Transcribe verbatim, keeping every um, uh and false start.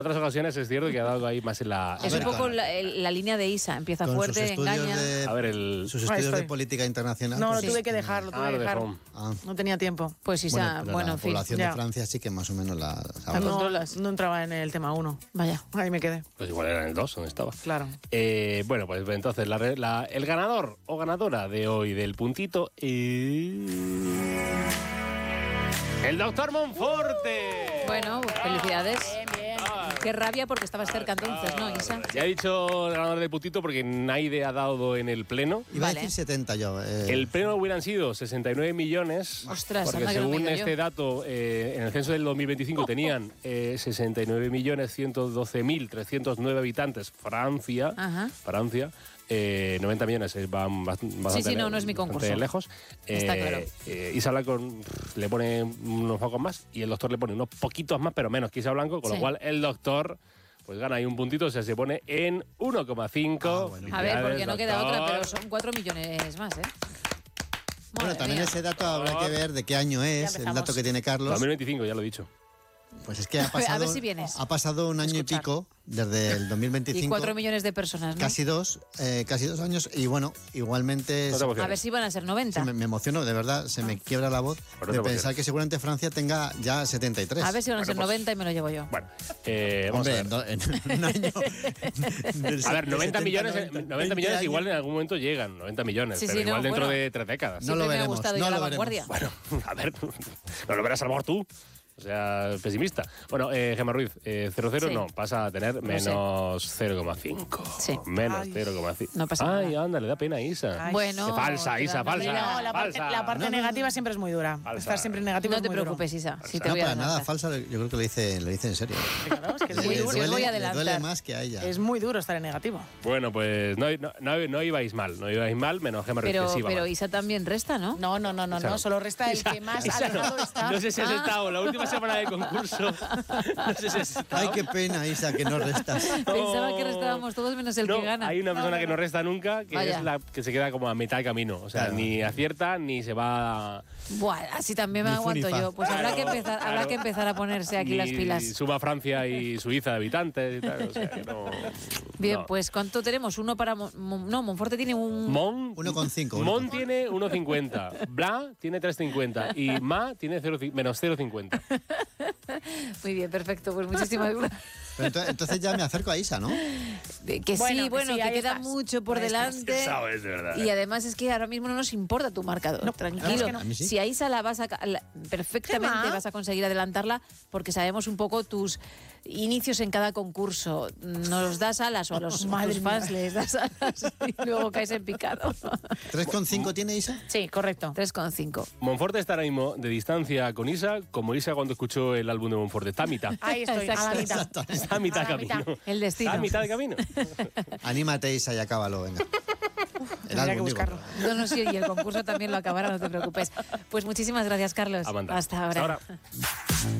otras ocasiones es cierto que ha dado ahí más en la... Es un poco la, la línea de Isa, empieza Con fuerte, sus estudios engaña. de- A ver, el... Sus Ahí estudios estoy. de política internacional. No, lo pues, tuve que dejar, lo tuve Ah, que lo dejar. dejó. Ah, No tenía tiempo. Pues Isa, bueno, pero bueno, la en fin. población ya. de Francia sí que más o menos la... No, sabe. controlas. no entraba en el tema uno. Vaya. Ahí me quedé. Pues igual era en el dos, donde estaba. Claro. Eh, bueno, pues entonces la, re- la- el ganador o ganadora de hoy del puntito es... ¡El doctor Monforte! Bueno, felicidades. Bien, bien. Qué rabia porque estabas cerca entonces, ¿no, Isa? Ya he dicho el ganador del puntito porque nadie ha dado en el pleno. Iba Vale. a decir setenta yo. eh, El pleno hubieran sido sesenta y nueve millones. Ostras, porque anda que no me he según ido yo. este dato, eh, en el censo del dos mil veinticinco tenían eh, sesenta y nueve millones ciento doce mil trescientos nueve habitantes. Francia. Ajá. Francia. Eh, noventa millones eh, van bast- bastante, sí, no, no es mi bastante concurso. lejos. Está Eh, claro. eh, Isa Blanco pff, le pone unos pocos más y el doctor le pone unos poquitos más, pero menos que Isa Blanco, con Sí. lo cual el doctor pues gana ahí un puntito, o sea, se pone en uno coma cinco. Ah, bueno. A ver, porque no queda Felicidades, otra, pero doctor. son cuatro millones más, ¿eh? Bueno, Madre también mía. ese dato habrá que ver de qué año es, el empezamos. dato que tiene Carlos. dos mil veinticinco, ya lo he dicho. Pues es que ha A ver, a pasado, ver si vienes. ha pasado un año Escuchar. y pico desde el dos mil veinticinco. Y cuatro millones de personas, ¿no? Casi dos, eh, casi dos años. Y bueno, igualmente No te se- emociones. A ver si van a ser se noventa. me, me emociono, de verdad, se me quiebra la voz Por de eso pensar emociones. que seguramente Francia tenga ya setenta y tres. A ver si van a ser Bueno, pues- noventa y me lo llevo yo. Bueno, eh, vamos Hombre, a ver. en, do- en un año. del A ver, de noventa setenta, millones, noventa, noventa veinte millones años. igual en algún momento llegan, noventa millones, Sí, pero sí, no, igual dentro bueno. de tres décadas. No Siempre lo me ha veremos, gustado no ya lo la veremos. vanguardia. Bueno, a ver, no lo verás a lo mejor tú. O sea, pesimista. Bueno, eh, Gemma Ruiz, eh, cero cero Sí. no, pasa a tener sé. menos cero coma cinco. Sí. Menos Ay. cero coma cinco. No pasa Ay, nada. anda, le da pena a Isa. Ay. Bueno. Qué falsa, te Isa, da falsa. pena. No, la parte, falsa. la parte No, no, negativa siempre es muy dura. Falsa. Estar siempre negativo No es te muy duro. preocupes, Isa. Si te No, voy a para nada adelantar. falsa, yo creo que lo dice, lo dice en serio. Claro, es que es Le muy Sí, duro. sí, os voy a duele, le duele adelantar. más que a ella. Es muy duro estar en negativo. Bueno, pues no, no, no, no ibais mal, no ibais mal, menos Gemma Ruiz, Pero, que sí iba pero mal. Isa también resta, ¿no? No, no, no, no, Isa no. no. Solo resta el Isa- que más Isa alejado no, está. No sé si has Ah. estado la última semana de concurso. No sé si has estado. Ay, qué pena, Isa, que no restas. Pensaba que restábamos todos menos el No, que gana. hay una persona que no resta nunca, que Vaya. es la que se queda como a mitad de camino. O sea, Claro. ni acierta ni se va. Buah, así también me Ni aguanto funifa. yo. Pues habrá que Claro, empezar, habrá claro. que empezar a ponerse aquí ni las pilas. Suma Francia y Suiza de habitantes y tal. O sea, que no. Bien, no. pues ¿cuánto tenemos? Uno para... Mon- Mon- no, Monforte tiene un... Mon, uno coma cinco, uno Mon coma cinco. tiene uno coma cincuenta. Bla tiene tres coma cincuenta. Y Ma tiene cero, menos cero coma cincuenta. Muy bien, perfecto. Pues muchísimas gracias. Pero entonces, entonces ya me acerco a Isa, ¿no? Que Bueno, sí, que bueno, sí, que ahí queda estás. mucho por Ahí estás. delante. Sabes, de verdad. Y además es que ahora mismo no nos importa tu marcador. No, tranquilo. claro, es que no. A mí sí. Si a Isa la vas a ca- la- perfectamente ¿Qué va? vas a conseguir adelantarla porque sabemos un poco tus inicios en cada concurso. Nos das alas o a los, Madre tus fans mía. les das alas y luego caes en picado. ¿tres coma cinco tiene Isa? Sí, correcto. tres coma cinco. Monforte está ahora mismo de distancia con Isa, como Isa cuando escuchó el álbum de Monforte. Está a mitad. Ahí estoy, a la mitad. Está a mitad A la camino. mitad. El destino. Está a mitad de camino. Anímate, Isa, y acábalo, venga. El Tendría que álbum, digo. buscarlo. No, no, sí, y el concurso también lo acabará, no te preocupes. Pues muchísimas gracias, Carlos. A mandar. Hasta ahora. Hasta ahora.